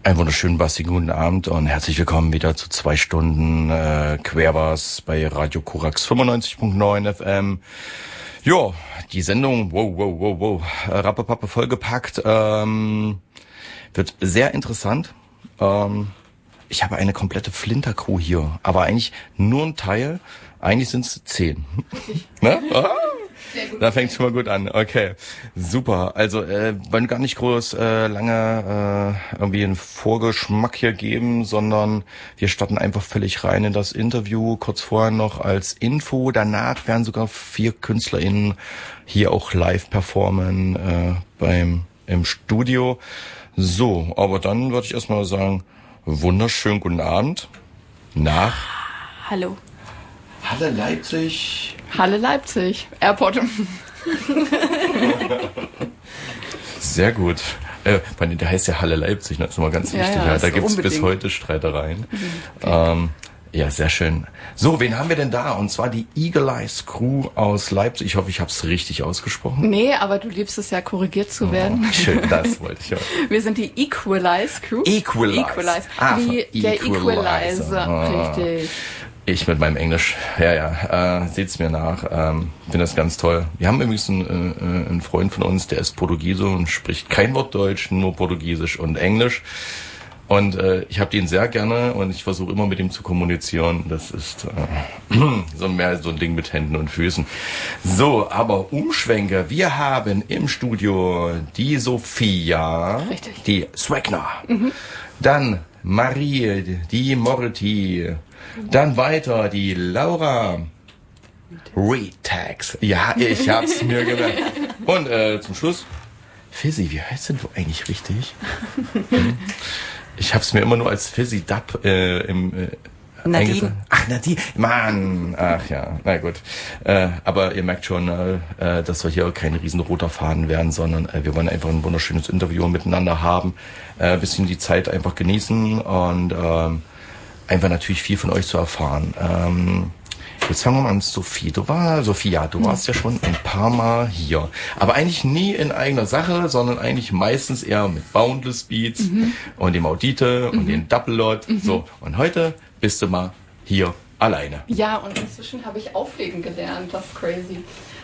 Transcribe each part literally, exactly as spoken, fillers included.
Einen wunderschönen bastigen guten Abend und herzlich willkommen wieder zu zwei Stunden äh, Querbass bei Radio Korax fünfundneunzig Komma neun F M. Jo, die Sendung, wow, wow, wow, wow, äh, rappepappe vollgepackt, ähm, wird sehr interessant. Ähm, ich habe eine komplette Flinter-Crew hier, aber eigentlich nur ein Teil. Eigentlich sind es zehn. Ne? Ah. Da fängt es schon mal gut an. Okay, super. Also äh, wollen gar nicht groß äh, lange äh, irgendwie einen Vorgeschmack hier geben, sondern wir starten einfach völlig rein in das Interview. Kurz vorher noch als Info. Danach werden sogar vier KünstlerInnen hier auch live performen äh, beim im Studio. So, aber dann würde ich erstmal sagen, wunderschönen guten Abend. Nach Hallo. Halle Leipzig. Halle Leipzig, Airport. Sehr gut. Äh, der heißt ja Halle Leipzig, ne? Das ist immer ganz wichtig. Ja, ja, da gibt's unbedingt bis heute Streitereien. Okay. Ähm, ja, sehr schön. So, wen haben wir denn da? Und zwar die Eagle Eyes Crew aus Leipzig. Ich hoffe, ich habe es richtig ausgesprochen. Nee, aber du liebst es ja, korrigiert zu werden. Oh, schön, das wollte ich auch. Wir sind die Equalize Crew. Equalize. Equalize. Ah, Wie der Equalizer. Ah. Richtig. Ich mit meinem Englisch, ja, ja, äh, seht's mir nach, ähm, finde das ganz toll. Wir haben übrigens einen, äh, einen Freund von uns, der ist Portugiese und spricht kein Wort Deutsch, nur Portugiesisch und Englisch. Und äh, ich habe den sehr gerne und ich versuche immer mit ihm zu kommunizieren. Das ist äh, so mehr so ein Ding mit Händen und Füßen. So, aber Umschwenker. Wir haben im Studio die Sophia, richtig, die Swagner, mhm. Dann Marie, die Morty. Dann weiter die Laura Retax. Ja, ich hab's mir gemerkt. Und äh, zum Schluss Fizzy. Wie heißt denn du eigentlich richtig? Hm. Ich hab's mir immer nur als Fizzy Dub äh, im äh, Nadine. Ach, Nadine. Mann. Ach ja, na gut. Äh, aber ihr merkt schon, äh, dass wir hier kein riesen roter Faden werden, sondern äh, wir wollen einfach ein wunderschönes Interview miteinander haben. Ein äh, bisschen die Zeit einfach genießen und ähm, einfach natürlich viel von euch zu erfahren. Ähm, jetzt fangen wir mal an, Sophie. Du war, Sophia, du warst ja schon ein paar Mal hier. Aber eigentlich nie in eigener Sache, sondern eigentlich meistens eher mit Boundless Beats mhm. und dem Audite mhm. und dem Double Lot. Mhm. So. Und heute bist du mal hier alleine. Ja, und inzwischen habe ich auflegen gelernt. Das ist crazy.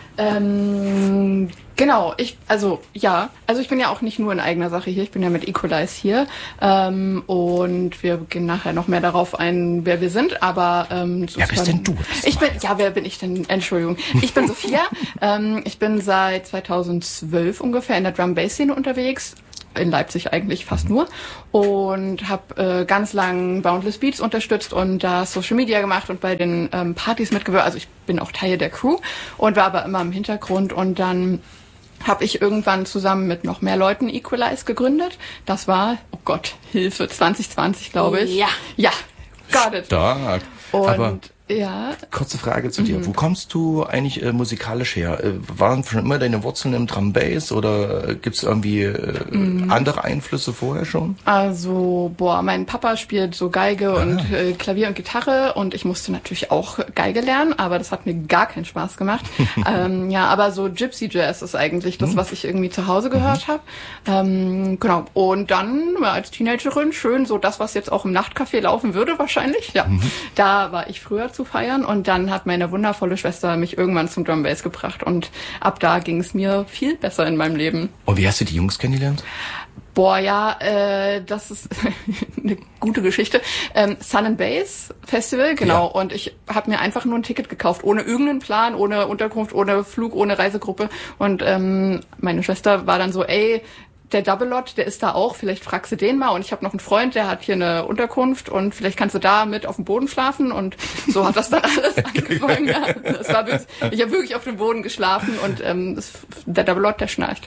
Ähm, genau, ich, also, ja, also ich bin ja auch nicht nur in eigener Sache hier, ich bin ja mit Equalize hier, ähm, und wir gehen nachher noch mehr darauf ein, wer wir sind, aber, ähm, wer bist denn du? Ich bin, ja, wer bin ich denn? Entschuldigung. Ich bin Sophia, ähm, ich bin seit zweitausendzwölf ungefähr in der Drum-Bass-Szene unterwegs. In Leipzig eigentlich fast nur, und habe äh, ganz lang Boundless Beats unterstützt und da Social Media gemacht und bei den ähm, Partys mitgewirkt. Also ich bin auch Teil der Crew und war aber immer im Hintergrund, und dann habe ich irgendwann zusammen mit noch mehr Leuten Equalize gegründet. Das war, oh Gott, Hilfe, zwanzig zwanzig, glaube ich. Ja. Ja, got it. Stark. Und aber ja. Kurze Frage zu dir. Mhm. Wo kommst du eigentlich äh, musikalisch her? Äh, waren schon immer deine Wurzeln im Drum Bass oder äh, gibt's irgendwie äh, mhm. andere Einflüsse vorher schon? Also, boah, mein Papa spielt so Geige ah. und äh, Klavier und Gitarre, und ich musste natürlich auch Geige lernen, aber das hat mir gar keinen Spaß gemacht. ähm, ja, aber so Gypsy Jazz ist eigentlich das, mhm. was ich irgendwie zu Hause gehört mhm. habe. Ähm, genau. Und dann ja, als Teenagerin schön so das, was jetzt auch im Nachtcafé laufen würde wahrscheinlich. Ja, mhm. da war ich früher zu feiern, und dann hat meine wundervolle Schwester mich irgendwann zum Drum Bass gebracht, und ab da ging es mir viel besser in meinem Leben. Und wie hast du die Jungs kennengelernt? Boah, ja, äh, das ist eine gute Geschichte. Ähm, Sun and Bass Festival, genau. Ja. Und ich habe mir einfach nur ein Ticket gekauft, ohne irgendeinen Plan, ohne Unterkunft, ohne Flug, ohne Reisegruppe. Und ähm, meine Schwester war dann so, ey, der Double Lot, der ist da auch, vielleicht fragst du den mal, und ich habe noch einen Freund, der hat hier eine Unterkunft, und vielleicht kannst du da mit auf dem Boden schlafen, und so hat das dann alles angefangen. Ja, das war wirklich, ich habe wirklich auf dem Boden geschlafen, und ähm, das, der Double Lot, der schnarcht.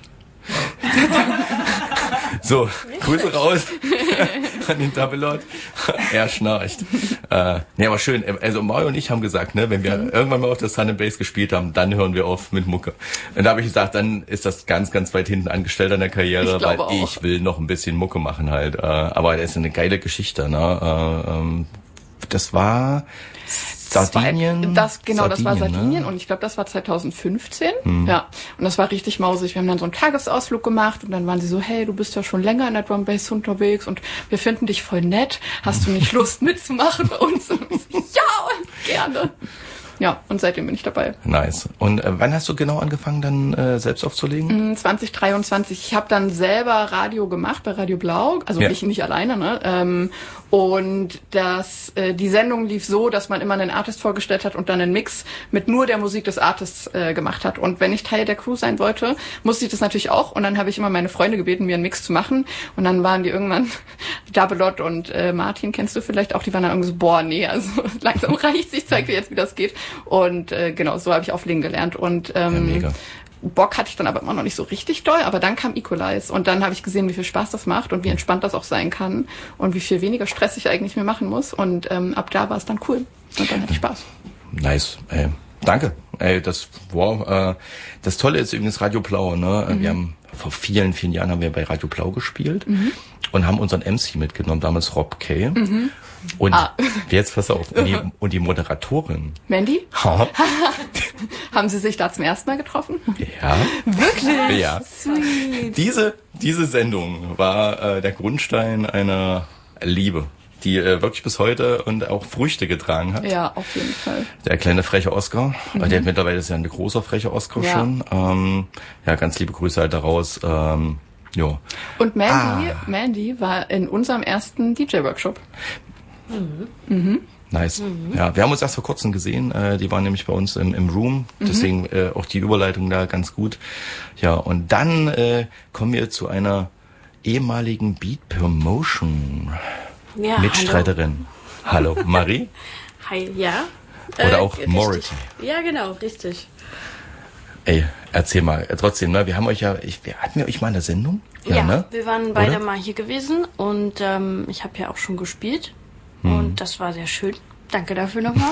So, Grüße raus an den Double Lot. Er schnarcht. Äh, nee, aber schön. Also Mario und ich haben gesagt, ne, wenn wir mhm. irgendwann mal auf der Sun and Bass gespielt haben, dann hören wir auf mit Mucke. Und da habe ich gesagt, dann ist das ganz, ganz weit hinten angestellt an der Karriere, ich weil auch. ich will noch ein bisschen Mucke machen halt. Äh, aber das ist eine geile Geschichte, ne? Äh, ähm, das war Sardinien. Das, genau, Sardinien, das war Sardinien, ne? Und ich glaube, das war zwanzig fünfzehn. Hm. Ja, und das war richtig mausig. Wir haben dann so einen Tagesausflug gemacht und dann waren sie so, hey, du bist ja schon länger in der Drum Bass unterwegs und wir finden dich voll nett. Hast du nicht Lust mitzumachen bei uns? Und ich so, ja, gerne. Ja, und seitdem bin ich dabei. Nice. Und äh, wann hast du genau angefangen, dann äh, selbst aufzulegen? zwanzig dreiundzwanzig. Ich habe dann selber Radio gemacht bei Radio Blau, also ja. nicht, nicht alleine, ne? Ähm, und das, äh, die Sendung lief so, dass man immer einen Artist vorgestellt hat und dann einen Mix mit nur der Musik des Artists äh, gemacht hat. Und wenn ich Teil der Crew sein wollte, musste ich das natürlich auch. Und dann habe ich immer meine Freunde gebeten, mir einen Mix zu machen. Und dann waren die irgendwann, Dabelot und äh, Martin, kennst du vielleicht auch, die waren dann irgendwie so, boah, nee, also langsam reicht's, ich zeig dir jetzt, wie das geht. Und äh, genau, so habe ich auflegen gelernt. Und ähm, ja, mega. Bock hatte ich dann aber immer noch nicht so richtig doll, aber dann kam Equalize und dann habe ich gesehen, wie viel Spaß das macht und wie entspannt das auch sein kann und wie viel weniger Stress ich eigentlich mir machen muss und ähm, ab da war es dann cool und dann hatte ich Spaß. Nice, ey, danke. Ey, das wow, äh, das Tolle ist übrigens Radio Blau, ne? Mhm. Wir haben vor vielen, vielen Jahren haben wir bei Radio Blau gespielt mhm. und haben unseren M C mitgenommen, damals Rob Kay. Mhm. Und ah. jetzt pass auf, und die, und die Moderatorin. Mandy? Ha. Haben Sie sich da zum ersten Mal getroffen? Ja. Wirklich? Ja. Sweet. Diese, diese Sendung war äh, der Grundstein einer Liebe, die äh, wirklich bis heute und auch Früchte getragen hat. Ja, auf jeden Fall. Der kleine freche Oscar, mhm. der mittlerweile ist ja ein großer frecher Oscar ja. schon. Ähm, ja, ganz liebe Grüße halt daraus. Ähm, jo. Und Mandy, ah. Mandy war in unserem ersten D J-Workshop. Mhm. Mhm. Nice. Mhm. Ja, wir haben uns erst vor kurzem gesehen. Äh, die waren nämlich bei uns im, im Room. Deswegen mhm. äh, auch die Überleitung da ganz gut. Ja, und dann äh, kommen wir zu einer ehemaligen Beat Promotion ja, Mitstreiterin. Hallo, hallo Marie. Hi, ja. Oder äh, auch Mority. Ja, genau, richtig. Ey, erzähl mal. Trotzdem, ne, wir haben euch ja, ich, hatten wir euch mal eine Sendung? Ja, ja, ne? Wir waren beide Oder? mal hier gewesen und ähm, ich habe ja auch schon gespielt. Und das war sehr schön. Danke dafür nochmal.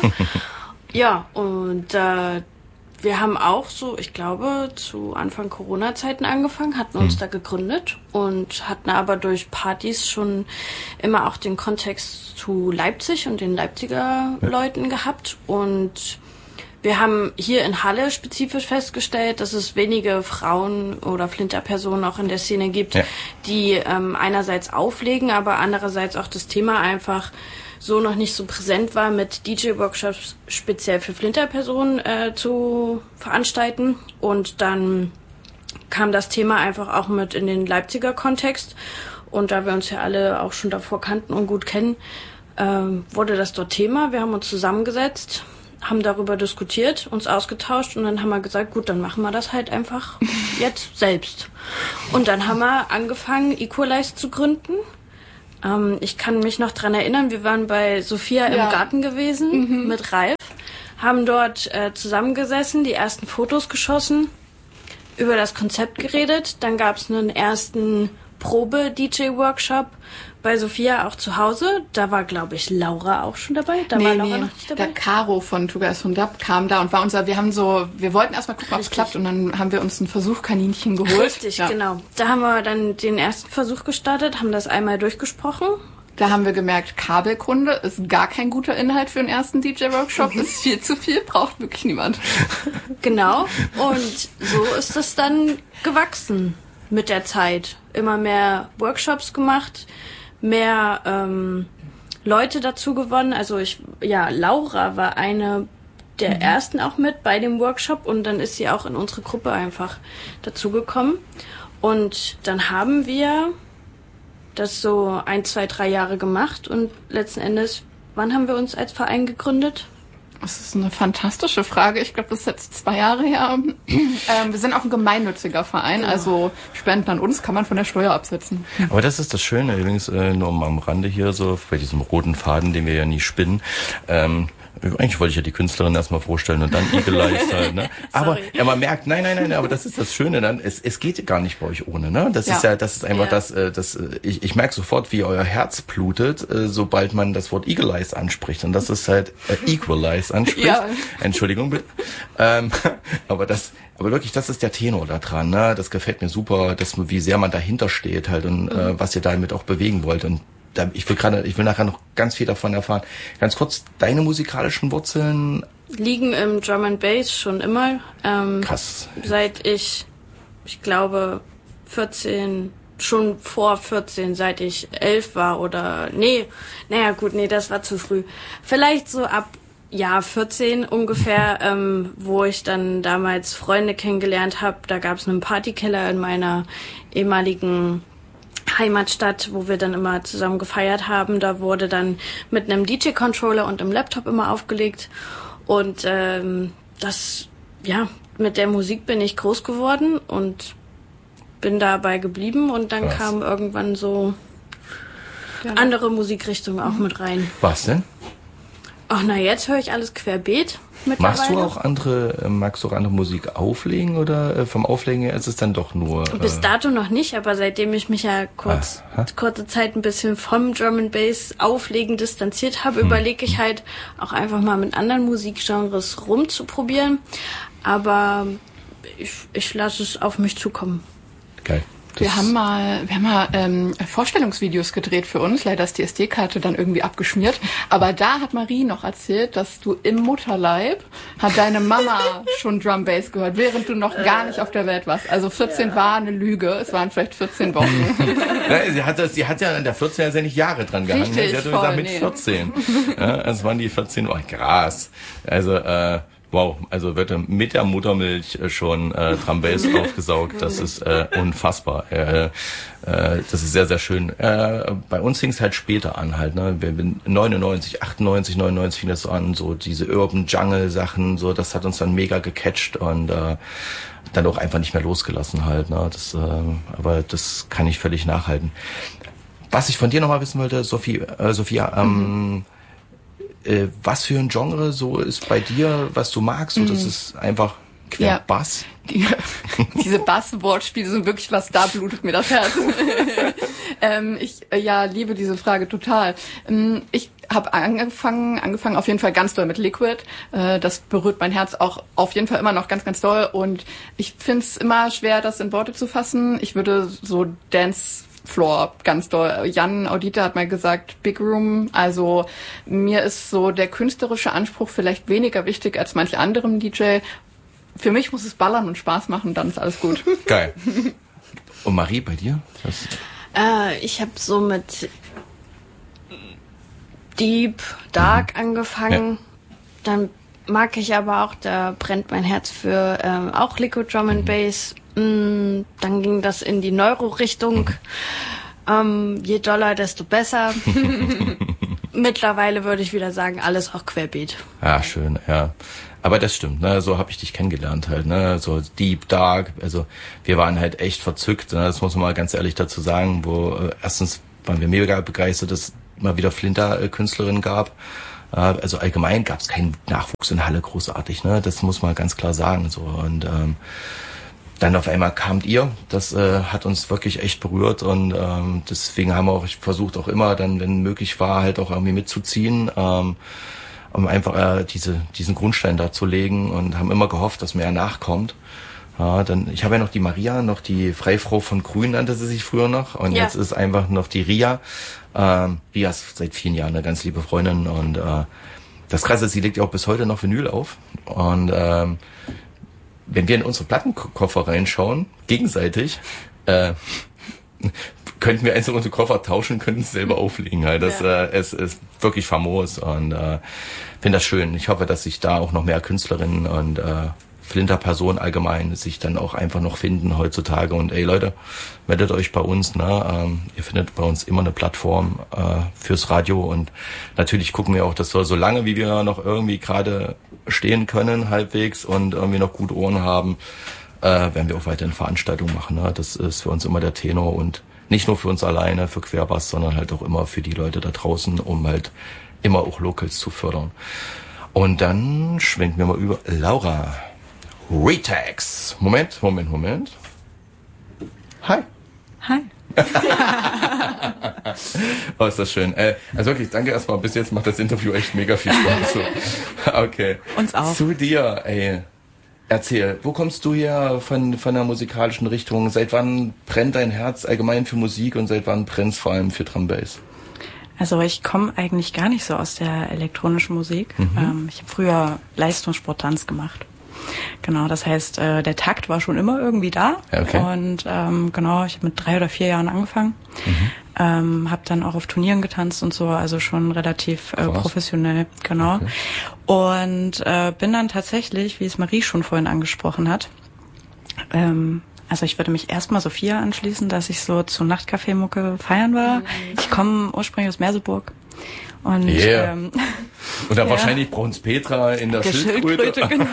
Ja, und äh, wir haben auch so, ich glaube, zu Anfang Corona-Zeiten angefangen, hatten uns hm. da gegründet und hatten aber durch Partys schon immer auch den Kontext zu Leipzig und den Leipziger ja. Leuten gehabt. Und wir haben hier in Halle spezifisch festgestellt, dass es wenige Frauen oder Flinterpersonen auch in der Szene gibt, ja. die ähm, einerseits auflegen, aber andererseits auch das Thema einfach so noch nicht so präsent war, mit D J-Workshops speziell für Flinterpersonen äh, zu veranstalten. Und dann kam das Thema einfach auch mit in den Leipziger Kontext. Und da wir uns ja alle auch schon davor kannten und gut kennen, äh, wurde das dort Thema. Wir haben uns zusammengesetzt, haben darüber diskutiert, uns ausgetauscht und dann haben wir gesagt, gut, dann machen wir das halt einfach jetzt selbst. Und dann haben wir angefangen, Equalize zu gründen. Ähm, ich kann mich noch dran erinnern, wir waren bei Sophia ja. im Garten gewesen mhm. mit Ralf, haben dort äh, zusammengesessen, die ersten Fotos geschossen, über das Konzept geredet. Dann gab es einen ersten Probe-D J-Workshop bei Sophia auch zu Hause. Da war, glaube ich, Laura auch schon dabei. Da nee, war Laura nee. noch nicht dabei. Der Caro von Two Guys One Dub kam da und war unser, wir haben so, wir wollten erstmal gucken, ob es klappt und dann haben wir uns ein Versuchkaninchen geholt. Richtig, ja. genau. Da haben wir dann den ersten Versuch gestartet, haben das einmal durchgesprochen. Da haben wir gemerkt, Kabelkunde ist gar kein guter Inhalt für den ersten D J-Workshop, ist viel zu viel, braucht wirklich niemand. Genau, und so ist es dann gewachsen mit der Zeit. Immer mehr Workshops gemacht, mehr ähm, Leute dazu gewonnen. Also ich, ja, Laura war eine der mhm. ersten auch mit bei dem Workshop und dann ist sie auch in unsere Gruppe einfach dazugekommen. Und dann haben wir das so ein, zwei, drei Jahre gemacht und letzten Endes, wann haben wir uns als Verein gegründet? Das ist eine fantastische Frage. Ich glaube, das ist jetzt zwei Jahre her. Ähm, wir sind auch ein gemeinnütziger Verein, genau. Also Spenden an uns kann man von der Steuer absetzen. Aber das ist das Schöne, übrigens äh, nur am Rande hier so, bei diesem roten Faden, den wir ja nie spinnen. Ähm, Eigentlich wollte ich ja die Künstlerin erstmal vorstellen und dann Equalize halt, ne? Aber ja, man merkt, nein, nein, nein, aber das ist das Schöne, dann es, es geht gar nicht bei euch ohne, ne? Das ja. ist ja, das ist einfach ja. das, äh, das ich, ich merke sofort, wie euer Herz blutet, äh, sobald man das Wort Equalize anspricht und das ist halt äh, Equalize anspricht. Ja. Entschuldigung bitte. Ähm, aber das, aber wirklich, das ist der Tenor da dran, ne? Das gefällt mir super, dass wie sehr man dahinter steht halt und mhm. äh, was ihr damit auch bewegen wollt und da, ich will gerade, ich will nachher noch ganz viel davon erfahren. Ganz kurz, deine musikalischen Wurzeln? Liegen im Drum and Bass schon immer. Ähm, Krass. Seit ich, ich glaube, vierzehn, schon vor vierzehn, seit ich elf war oder, nee, naja gut, nee, das war zu früh. Vielleicht so ab Jahr vierzehn ungefähr, ähm, wo ich dann damals Freunde kennengelernt habe. Da gab es einen Partykeller in meiner ehemaligen Heimatstadt, wo wir dann immer zusammen gefeiert haben. Da wurde dann mit einem D J-Controller und einem Laptop immer aufgelegt. Und ähm, das, ja, mit der Musik bin ich groß geworden und bin dabei geblieben. Und dann Krass. kam irgendwann so andere Musikrichtungen auch mit rein. Was denn? Ach, na, jetzt höre ich alles querbeet mittlerweile. Machst du auch andere, äh, magst du auch andere Musik auflegen oder äh, vom Auflegen her ist es dann doch nur... Äh Bis dato noch nicht, aber seitdem ich mich ja kurz, kurze Zeit ein bisschen vom Drum and Bass auflegen distanziert habe, hm. überlege ich halt auch einfach mal mit anderen Musikgenres rumzuprobieren. Aber ich, ich lasse es auf mich zukommen. Geil. Wir haben mal, wir haben mal ähm, Vorstellungsvideos gedreht für uns. Leider ist die S D-Karte dann irgendwie abgeschmiert. Aber da hat Marie noch erzählt, dass du im Mutterleib hat deine Mama schon Drum Bass gehört, während du noch gar nicht auf der Welt warst. Also vierzehn ja. war eine Lüge. Es waren vielleicht vierzehn Wochen. Ja, sie hat das, sie hat ja an der vierzehn ja nicht Jahre dran gehangen. Richtig, sie hat voll, gesagt mit nee. vierzehn. Ja, es waren die vierzehn. Oh, krass. Also äh, wow, also wird mit der Muttermilch schon äh, Drum Bass aufgesaugt. Das ist äh, unfassbar. Äh, äh, das ist sehr, sehr schön. Äh, bei uns fing es halt später an halt. Ne? Wir, neunundneunzig, achtundneunzig, neunundneunzig fing das so an, so diese Urban Jungle Sachen, so das hat uns dann mega gecatcht und äh, dann auch einfach nicht mehr losgelassen halt. Ne? Das, äh, aber das kann ich völlig nachhalten. Was ich von dir nochmal wissen wollte, Sophie, äh, Sophia, ähm, mhm. Äh, was für ein Genre so ist bei dir, was du magst? Und mm. das ist einfach quer ja. Bass? Die, diese Bass-Wortspiele sind wirklich was, da blutet mir das Herz. ähm, ich äh, ja liebe diese Frage total. Ähm, ich habe angefangen, angefangen auf jeden Fall ganz doll mit Liquid. Äh, das berührt mein Herz auch auf jeden Fall immer noch ganz, ganz doll. Und ich finde es immer schwer, das in Worte zu fassen. Ich würde so Dance Floor ganz doll. Jan Audite hat mal gesagt, Big Room. Also mir ist so der künstlerische Anspruch vielleicht weniger wichtig als manch anderem D J. Für mich muss es ballern und Spaß machen, dann ist alles gut. Geil. Und Marie, bei dir? Was? Äh, ich habe so mit Deep, Dark mhm. angefangen. Ja. Dann mag ich aber auch, da brennt mein Herz für ähm, auch Liquid Drum and Bass. Mm, dann ging das in die Neuro-Richtung. Ähm, je doller, desto besser. Mittlerweile würde ich wieder sagen, alles auch querbeet. Ja, schön, ja. Aber das stimmt, ne? So habe ich dich kennengelernt halt, ne? So Deep, Dark, also wir waren halt echt verzückt, ne? Das muss man mal ganz ehrlich dazu sagen, wo äh, erstens waren wir mega begeistert, dass es mal wieder Flinter-Künstlerinnen gab. Äh, also allgemein gab es keinen Nachwuchs in Halle großartig, ne? Das muss man ganz klar sagen. So und ähm, dann auf einmal kamt ihr, das äh, hat uns wirklich echt berührt und ähm, deswegen haben wir auch versucht auch immer dann, wenn möglich war, halt auch irgendwie mitzuziehen, ähm, um einfach äh, diese diesen Grundstein da zu legen und haben immer gehofft, dass mehr nachkommt. Ja, dann ich habe ja noch die Maria, noch die Freifrau von Grün nannte sie sich früher noch und ja. Jetzt ist einfach noch die Ria. Ähm, Ria ist seit vielen Jahren eine ganz liebe Freundin und äh, das Krasse ist, sie legt ja auch bis heute noch Vinyl auf und ähm, wenn wir in unsere Plattenkoffer reinschauen, gegenseitig, äh, könnten wir einfach unsere Koffer tauschen, könnten es selber auflegen. Halt. Das ja. äh, es ist wirklich famos und äh, finde das schön. Ich hoffe, dass sich da auch noch mehr Künstlerinnen und äh, Flinter-Personen allgemein sich dann auch einfach noch finden heutzutage. Und ey Leute, meldet euch bei uns. Ne? Ähm, ihr findet bei uns immer eine Plattform äh, fürs Radio und natürlich gucken wir auch, dass wir so lange, wie wir noch irgendwie gerade stehen können halbwegs und irgendwie noch gute Ohren haben, äh, werden wir auch weiterhin Veranstaltungen machen. Ne? Das ist für uns immer der Tenor und nicht nur für uns alleine, für Querbass, sondern halt auch immer für die Leute da draußen, um halt immer auch Locals zu fördern. Und dann schwenken wir mal über Laura. Retax. Moment, Moment, Moment. Hi. Hi. Oh, ist das schön. Äh, also wirklich, danke erstmal. Bis jetzt macht das Interview echt mega viel Spaß. So. Okay. Uns auch. Zu dir, ey. Erzähl, wo kommst du her von, von der musikalischen Richtung? Seit wann brennt dein Herz allgemein für Musik und seit wann brennt es vor allem für Drum Bass? Also ich komme eigentlich gar nicht so aus der elektronischen Musik. Mhm. Ähm, ich habe früher Leistungssporttanz gemacht. Genau, das heißt, äh, der Takt war schon immer irgendwie da. Okay. Und ähm, genau, ich habe mit drei oder vier Jahren angefangen. Mhm. Ähm, habe dann auch auf Turnieren getanzt und so, also schon relativ äh, professionell, genau. Okay. Und äh, bin dann tatsächlich, wie es Marie schon vorhin angesprochen hat, ähm, also ich würde mich erstmal Sophia anschließen, dass ich so zu Nachtcafé-Mucke feiern war. Mhm. Ich komme ursprünglich aus Merseburg. Und, yeah. ähm, und dann ja. wahrscheinlich Brunspetra in der, der Schildkröte. Schildkröte genau.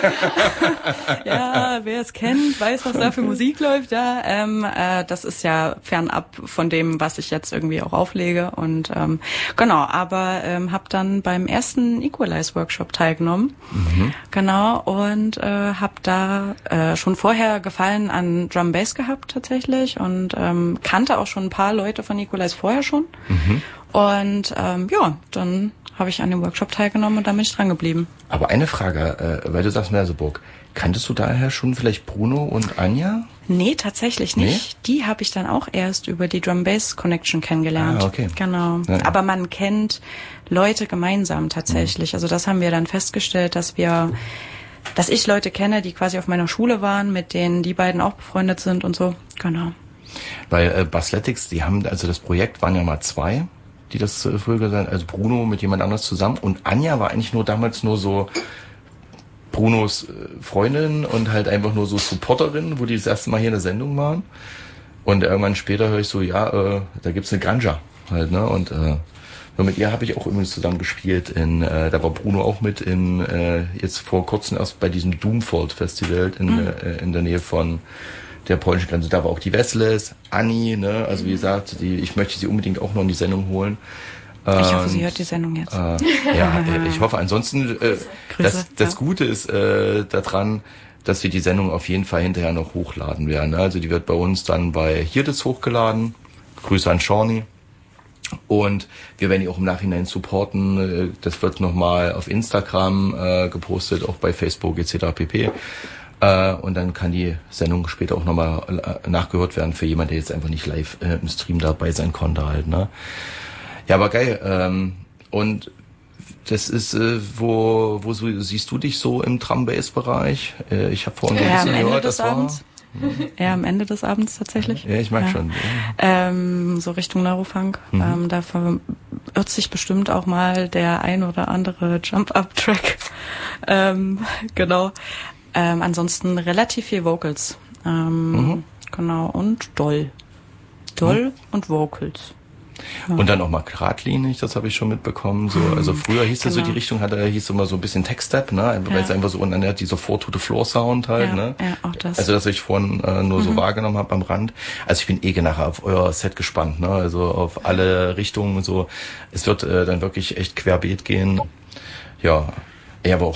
Ja, wer es kennt, weiß, was da für Musik läuft. Ja, ähm, äh, das ist ja fernab von dem, was ich jetzt irgendwie auch auflege. Und ähm, genau, aber ähm, habe dann beim ersten Equalize-Workshop teilgenommen. Mhm. Genau, und äh, habe da äh, schon vorher Gefallen an Drum Bass gehabt tatsächlich und ähm, kannte auch schon ein paar Leute von Equalize vorher schon. Mhm. Und ähm, ja, dann habe ich an dem Workshop teilgenommen und dann bin ich dran geblieben. Aber eine Frage, äh, weil du sagst Merseburg, kanntest du daher schon vielleicht Bruno und Anja? Nee, tatsächlich nicht. Nee? Die habe ich dann auch erst über die Drum-Bass-Connection kennengelernt. Ah, okay. Genau. Ja, ja. Aber man kennt Leute gemeinsam tatsächlich. Mhm. Also das haben wir dann festgestellt, dass wir, dass ich Leute kenne, die quasi auf meiner Schule waren, mit denen die beiden auch befreundet sind und so. Genau. Weil äh, Bassletics, die haben, also das Projekt waren ja mal zwei, die das äh, früher gesagt haben, also Bruno mit jemand anderes zusammen und Anja war eigentlich nur damals nur so Brunos äh, Freundin und halt einfach nur so Supporterin, wo die das erste Mal hier in der Sendung waren. Und irgendwann später höre ich so, ja, äh, da gibt's eine Ganja halt, ne? Und äh, mit ihr habe ich auch übrigens zusammen gespielt. In, äh, da war Bruno auch mit in äh, jetzt vor kurzem erst bei diesem Doomfold Festival in, mhm. äh, in der Nähe von der polnischen Grenze. Da war auch die Wessles, Anni, ne? Also wie gesagt, die, ich möchte sie unbedingt auch noch in die Sendung holen. Ich hoffe, und, sie hört die Sendung jetzt. Äh, ja, ich hoffe. Ansonsten, äh, das, das ja. Gute ist äh, daran, dass wir die Sendung auf jeden Fall hinterher noch hochladen werden. Also die wird bei uns dann bei Hirdes hochgeladen. Grüße an Shawnee. Und wir werden die auch im Nachhinein supporten. Das wird nochmal auf Instagram äh, gepostet, auch bei Facebook et cetera pp. Äh, und dann kann die Sendung später auch nochmal äh, nachgehört werden für jemanden, der jetzt einfach nicht live äh, im Stream dabei sein konnte halt, ne? Ja, aber geil. Ähm, und das ist, äh, wo wo so, siehst du dich so im Drum-Bass-Bereich? Äh, ich habe vorhin ja, ein bisschen gehört, das Abends. war... Eher am Ende des Abends tatsächlich. Ja, ich mag ja. schon. Ja. Ähm, so Richtung Neurofunk. Mhm. Ähm, da verirrt sich bestimmt auch mal der ein oder andere Jump-Up-Track. Ähm, genau. Ähm, ansonsten relativ viel Vocals. Ähm, mhm. Genau. Und Doll. Doll mhm. und Vocals. Ja. Und dann auch mal geradlinig, das habe ich schon mitbekommen. So, also früher hieß das genau. so, die Richtung hatte, hieß immer so ein bisschen Tech-Step, ne? Weil ja. es einfach so, und dann hat dieser Four-to-the-Floor-Sound halt, ja, ne? Ja, auch das. Also, dass ich vorhin äh, nur mhm. so wahrgenommen habe am Rand. Also ich bin eh nachher auf euer Set gespannt, ne? Also auf alle Richtungen so. Es wird äh, dann wirklich echt querbeet gehen. Ja, er war auch